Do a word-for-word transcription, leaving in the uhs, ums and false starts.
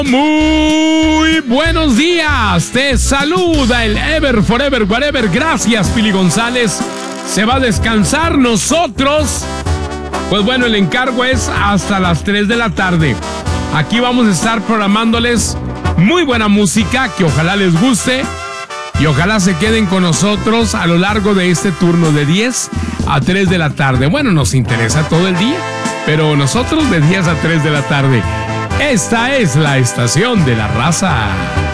Muy buenos días, te saluda el Ever Forever Whatever. Gracias, Pili González. Se va a descansar. Nosotros, pues bueno, el encargo es hasta las tres de la tarde. Aquí vamos a estar programándoles muy buena música que ojalá les guste y ojalá se queden con nosotros a lo largo de este turno de diez a tres de la tarde. Bueno, nos interesa todo el día, pero nosotros de diez a tres de la tarde. Esta es la estación de la raza.